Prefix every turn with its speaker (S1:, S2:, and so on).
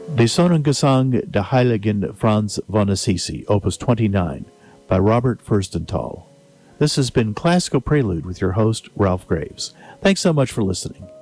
S1: Die Sonnengesang der Heiligen Franz von Assisi, Opus 29, by Robert Furstenthal. This has been Classical Prelude with your host, Ralph Graves. Thanks so much for listening.